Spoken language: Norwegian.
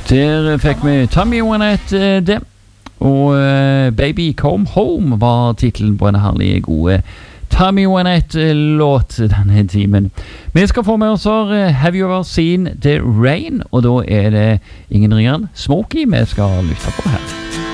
Der fikk vi Tommy Wynette det. Og Baby Come Home var titlen på en herlig gode Tommy Wynette-låt denne timen. Vi skal få med oss Have You Ever Seen The Rain? Og da det ingen ringere enn Smokey vi skal lytte på her.